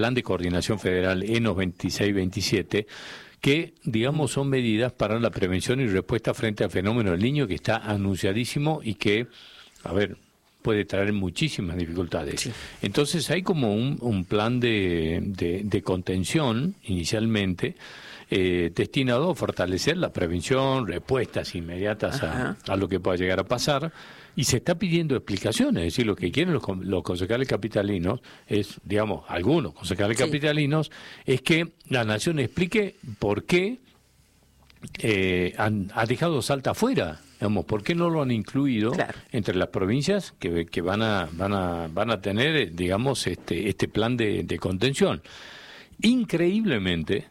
Plan de Coordinación Federal ENOS 26-27, que, digamos, son medidas para la prevención y respuesta frente al fenómeno del niño, que está anunciadísimo y que, a ver, puede traer muchísimas dificultades. Sí. Entonces hay como un plan de contención inicialmente, destinado a fortalecer la prevención, respuestas inmediatas a lo que pueda llegar a pasar, y se está pidiendo explicaciones. Es decir, lo que quieren los concejales capitalinos es, digamos, algunos concejales capitalinos, es que la Nación explique por qué ha dejado Salta afuera. Digamos, ¿por qué no lo han incluido entre las provincias que van a tener, digamos, este plan de contención? Increíblemente,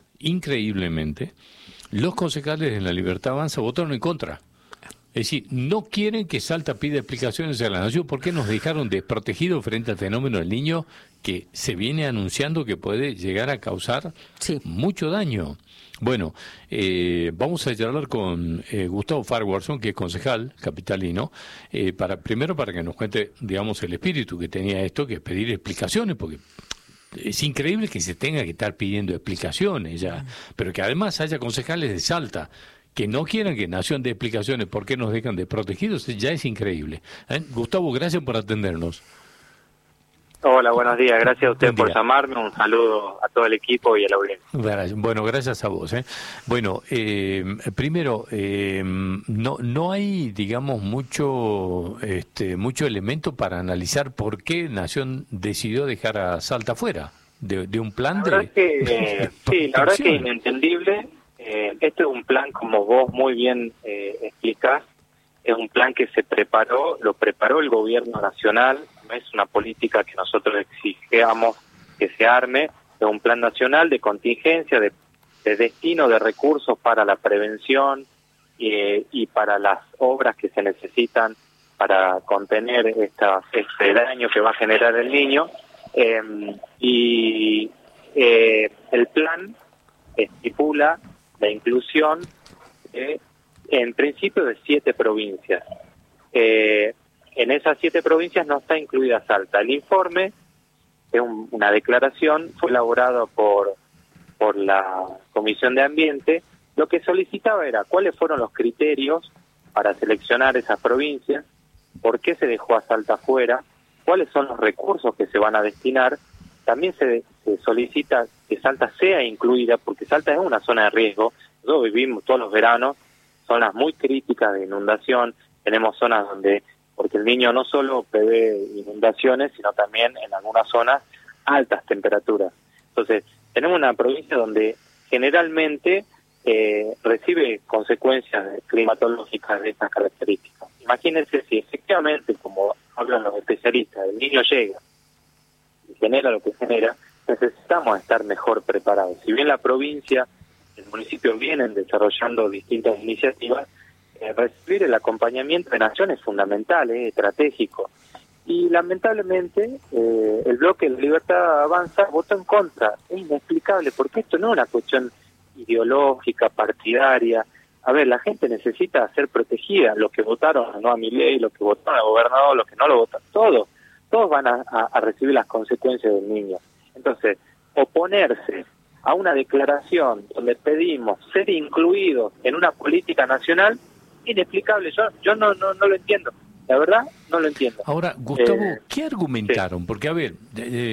los concejales de La Libertad Avanza votaron en contra. Es decir, no quieren que Salta pida explicaciones a la Nación. ¿Por qué nos dejaron desprotegidos frente al fenómeno del niño que se viene anunciando que puede llegar a causar mucho daño? Bueno, vamos a charlar con Gustavo Farquharson, que es concejal capitalino, primero para que nos cuente, digamos, el espíritu que tenía esto, que es pedir explicaciones, porque es increíble que se tenga que estar pidiendo explicaciones ya, pero que además haya concejales de Salta que no quieran que Nación dé explicaciones por qué nos dejan desprotegidos, ya es increíble. Gustavo, gracias por atendernos. Hola, buenos días. Gracias a usted por llamarme. Un saludo a todo el equipo y a la audiencia. Bueno, gracias a vos. Bueno, primero, no hay, digamos, mucho elemento para analizar por qué Nación decidió dejar a Salta fuera de un plan la verdad es que inentendible. Este es un plan, como vos muy bien explicás, es un plan que lo preparó el gobierno nacional. No es una política que nosotros exigamos que se arme, es un plan nacional de contingencia, de destino de recursos para la prevención y para las obras que se necesitan para contener este daño que va a generar el niño. El plan estipula la inclusión en principio de 7 provincias. En esas 7 provincias no está incluida Salta. El informe es una declaración, fue elaborado por la Comisión de Ambiente. Lo que solicitaba era cuáles fueron los criterios para seleccionar esas provincias, por qué se dejó a Salta fuera, cuáles son los recursos que se van a destinar. También se solicita que Salta sea incluida, porque Salta es una zona de riesgo. Nosotros vivimos todos los veranos zonas muy críticas de inundación, tenemos zonas porque el niño no solo prevé inundaciones, sino también en algunas zonas altas temperaturas. Entonces, tenemos una provincia donde generalmente recibe consecuencias climatológicas de estas características. Imagínense si efectivamente, como hablan los especialistas, el niño llega y genera lo que genera, necesitamos estar mejor preparados. Si bien la provincia, el municipio vienen desarrollando distintas iniciativas, recibir el acompañamiento de Nación es fundamental, es estratégico. Y lamentablemente el bloque de Libertad Avanza votó en contra. Es inexplicable, porque esto no es una cuestión ideológica, partidaria. A ver, la gente necesita ser protegida. Los que votaron no a Milei, los que votaron al gobernador, los que no lo votan, todos van a recibir las consecuencias del niño. Entonces, oponerse a una declaración donde pedimos ser incluidos en una política nacional, inexplicable. Yo no lo entiendo. La verdad, no lo entiendo. Ahora, Gustavo, ¿qué argumentaron? Porque, a ver,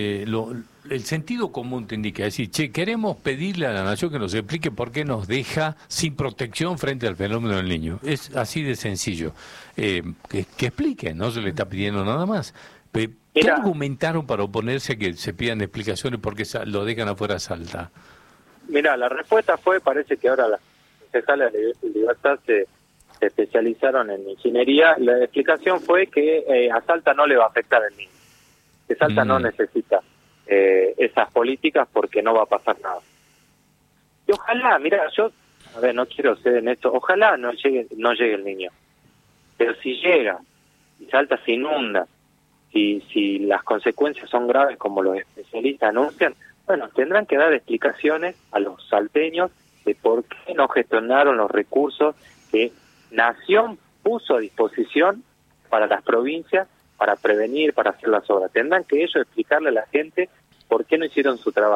el sentido común te indica, es decir, queremos pedirle a la Nación que nos explique por qué nos deja sin protección frente al fenómeno del niño. Es así de sencillo. Que expliquen, no se le está pidiendo nada más. ¿Qué argumentaron para oponerse a que se pidan explicaciones por qué lo dejan afuera a Salta? Mira, la respuesta parece que ahora las concejales de Libertad se especializaron en ingeniería. La explicación fue que a Salta no le va a afectar el niño, que Salta no necesita esas políticas porque no va a pasar nada. Y ojalá, mira, no quiero ser en esto, ojalá no llegue el niño, pero si llega y Salta se inunda, si las consecuencias son graves como los especialistas anuncian, bueno, tendrán que dar explicaciones a los salteños de por qué no gestionaron los recursos que Nación puso a disposición para las provincias, para prevenir, para hacer las obras. Tendrán que ellos explicarle a la gente ¿por qué no hicieron su trabajo?